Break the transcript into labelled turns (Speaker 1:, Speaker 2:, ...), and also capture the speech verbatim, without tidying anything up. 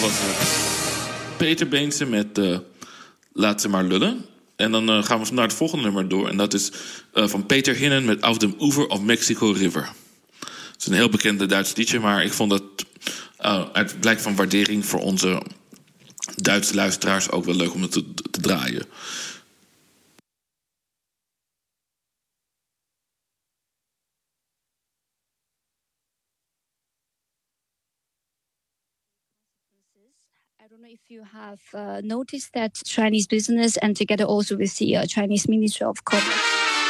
Speaker 1: was het Peter Beense met uh, Laat ze maar lullen. En dan uh, gaan we naar het volgende nummer door. En dat is uh, van Peter Hinnen met Auf dem Ufer of Mexico River. Het is een heel bekende Duits liedje, maar ik vond dat uh, uit blijk van waardering voor onze Duitse luisteraars ook wel leuk om het te, te draaien.
Speaker 2: I don't know if you have uh, noticed that Chinese business and together also with the uh, Chinese Ministry of Commerce